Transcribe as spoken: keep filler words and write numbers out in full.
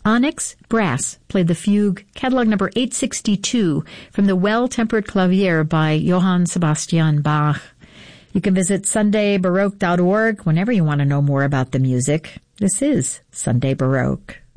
Onyx Brass played the fugue, catalog number eight sixty-two, from the Well-Tempered Clavier by Johann Sebastian Bach. You can visit sunday baroque dot org whenever you want to know more about the music. This is Sunday Baroque.